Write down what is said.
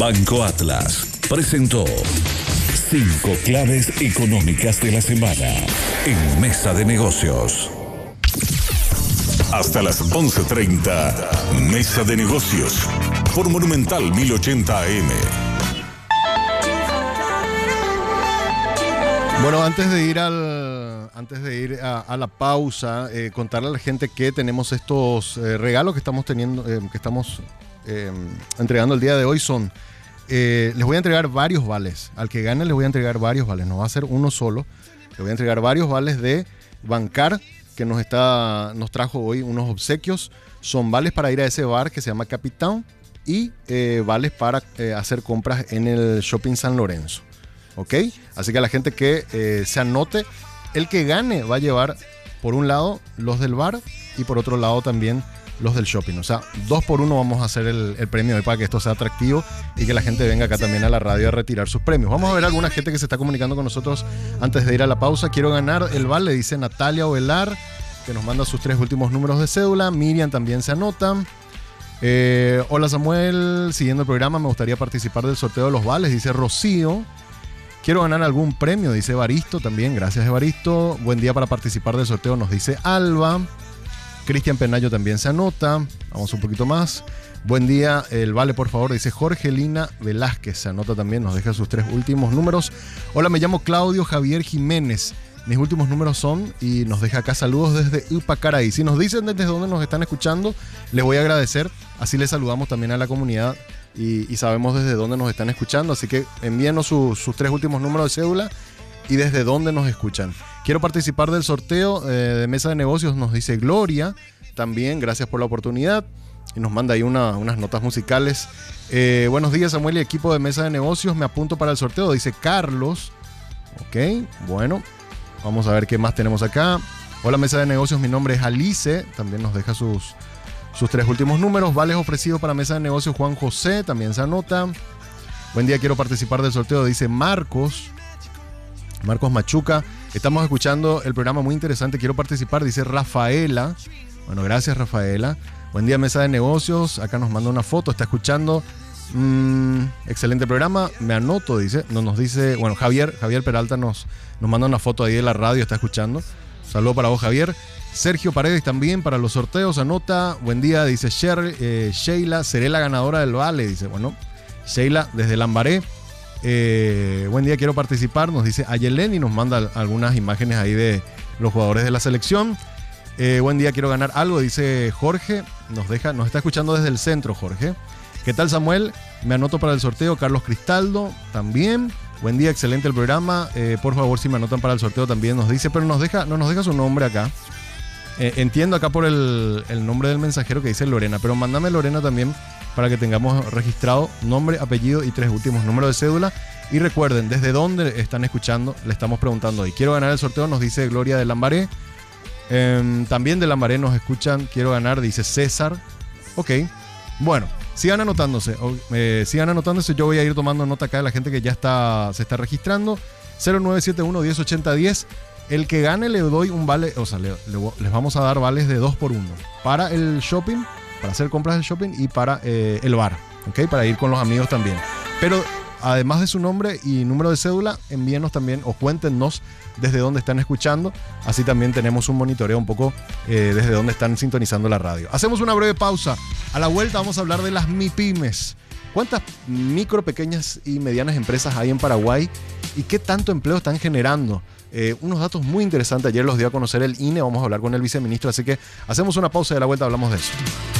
Banco Atlas presentó 5 claves económicas de la semana en Mesa de Negocios. Hasta las 11:30, Mesa de Negocios, por Monumental 1080 AM. Bueno, antes de ir a la pausa, contarle a la gente que tenemos estos regalos que estamos teniendo, que estamos entregando el día de hoy. Les voy a entregar varios vales. Al que gane les voy a entregar varios vales. No va a ser uno solo. Le voy a entregar varios vales de Bancar, que nos trajo hoy unos obsequios. Son vales para ir a ese bar que se llama Capitán y vales para hacer compras en el Shopping San Lorenzo. ¿Ok? Así que a la gente que se anote, el que gane va a llevar por un lado los del bar y por otro lado también los del shopping. O sea, 2 por 1 vamos a hacer el premio hoy para que esto sea atractivo y que la gente venga acá también a la radio a retirar sus premios. Vamos a ver alguna gente que se está comunicando con nosotros antes de ir a la pausa. Quiero ganar el vale, dice Natalia Ovelar, que nos manda sus 3 últimos números de cédula. Miriam también se anota. Hola Samuel, siguiendo el programa, me gustaría participar del sorteo de los vales, dice Rocío. Quiero ganar algún premio, dice Evaristo también. Gracias, Evaristo. Buen día para participar del sorteo, nos dice Alba. Cristian Penayo también se anota. Vamos un poquito más. Buen día, el vale, por favor, dice Jorgelina Velázquez. Se anota también, nos deja sus 3 últimos números. Hola, me llamo Claudio Javier Jiménez. Mis últimos números son, y nos deja acá saludos desde Upacaraí. Si nos dicen desde dónde nos están escuchando, les voy a agradecer. Así les saludamos también a la comunidad y sabemos desde dónde nos están escuchando. Así que envíenos sus 3 últimos números de cédula y desde dónde nos escuchan. Quiero participar del sorteo de Mesa de Negocios, nos dice Gloria. También, gracias por la oportunidad. Y nos manda ahí unas notas musicales. Buenos días, Samuel y equipo de Mesa de Negocios. Me apunto para el sorteo, dice Carlos. Ok, bueno. Vamos a ver qué más tenemos acá. Hola, Mesa de Negocios, mi nombre es Alice. También nos deja sus 3 últimos números. Vales ofrecidos para Mesa de Negocios, Juan José. También se anota. Buen día, quiero participar del sorteo, dice Marcos Machuca. Estamos escuchando el programa muy interesante. Quiero participar, dice Rafaela. Bueno, gracias, Rafaela. Buen día, Mesa de Negocios. Acá nos manda una foto. Está escuchando. Excelente programa. Me anoto, dice. Nos dice. Bueno, Javier Peralta nos manda una foto ahí de la radio. Está escuchando. Saludo para vos, Javier. Sergio Paredes también para los sorteos. Anota. Buen día, dice Sheila. Seré la ganadora del vale. Dice, bueno, Sheila desde Lambaré. Buen día, quiero participar, nos dice Ayelen y nos manda algunas imágenes ahí de los jugadores de la selección. Buen día, quiero ganar algo, dice Jorge, nos está escuchando desde el centro, Jorge. ¿Qué tal, Samuel? Me anoto para el sorteo. Carlos Cristaldo también. Buen día, excelente el programa. Por favor, si me anotan para el sorteo también, nos dice, pero no nos deja su nombre acá. Entiendo acá por el nombre del mensajero que dice Lorena, pero mándame Lorena también para que tengamos registrado nombre, apellido y 3 últimos números de cédula. Y recuerden, desde dónde están escuchando, le estamos preguntando hoy. Quiero ganar el sorteo, nos dice Gloria de Lambaré. También de Lambaré nos escuchan, quiero ganar, dice César. Ok, bueno, sigan anotándose. Yo voy a ir tomando nota acá de la gente que ya se está registrando. 0971-1080-10. El que gane le doy un vale, o sea, les vamos a dar vales de 2 por 1 para el shopping, para hacer compras del shopping y para el bar, ¿ok? Para ir con los amigos también. Pero además de su nombre y número de cédula, envíenos también o cuéntenos desde dónde están escuchando. Así también tenemos un monitoreo un poco desde dónde están sintonizando la radio. Hacemos una breve pausa. A la vuelta vamos a hablar de las MIPYMES. ¿Cuántas micro, pequeñas y medianas empresas hay en Paraguay? ¿Y qué tanto empleo están generando? Unos datos muy interesantes. Ayer los dio a conocer el INE. Vamos a hablar con el viceministro. Así que hacemos una pausa y a la vuelta hablamos de eso.